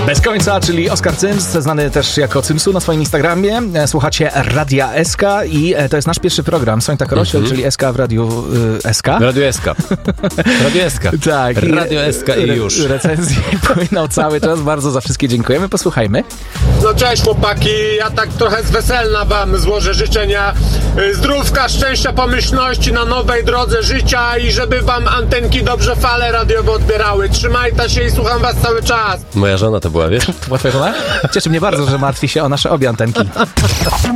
Bez końca, czyli Oskar Cyms, znany też jako Cymsu na swoim Instagramie. Słuchacie Radia SK i to jest nasz pierwszy program. Sońta Korosiel, czyli SK w Radiu SK. Radio SK. Radio SK. Tak. Radio SK i już. Recenzje płyną cały czas. Bardzo za wszystkie dziękujemy. Posłuchajmy. No cześć chłopaki, ja tak trochę z weselna wam złożę życzenia zdrówka, szczęścia, pomyślności na nowej drodze życia i żeby wam antenki dobrze fale radiowe odbierały. Trzymajcie się i słucham was cały czas. Moja żona to była, wiesz? To była twoja żona? Cieszy mnie bardzo, że martwi się o nasze obie antenki.